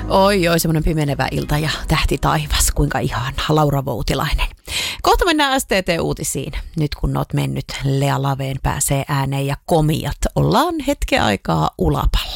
Oi, semmoinen pimenevä ilta ja tähti taivas, kuinka ihana. Laura Voutilainen. Kohta mennään STT-uutisiin. Nyt kun oot mennyt, Lea Laveen pääsee ääneen ja komiat ollaan hetken aikaa ulapalla.